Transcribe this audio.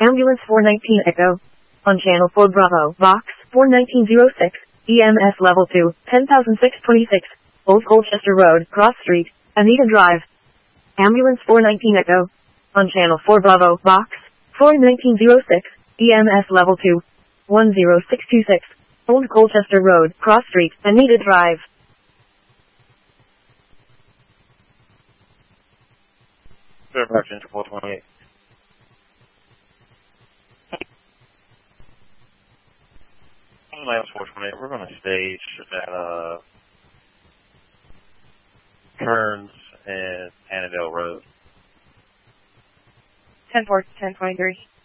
Ambulance 419 Echo. On Channel 4 Bravo, Box 41906, EMS Level 2, 10626, Old Colchester Road, Cross Street, Anita Drive. Ambulance 419 Echo. On Channel 4 Bravo, Box 41906, EMS Level 2, 10626, Old Colchester Road, Cross Street, Anita Drive. Emergency 428. Last 428, we're going to stage at Kearns and Annandale Road. 10-4, 1023.